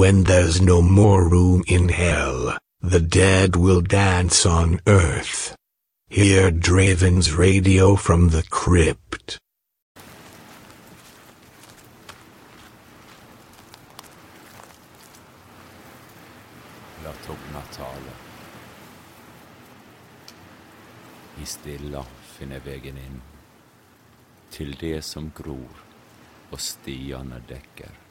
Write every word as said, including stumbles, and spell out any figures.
when there's no more room in hell, the dead will dance on earth. Hear Draven's radio from the crypt. La togna tale. I stilla finner vägen in till det som gror och stiarna däckar.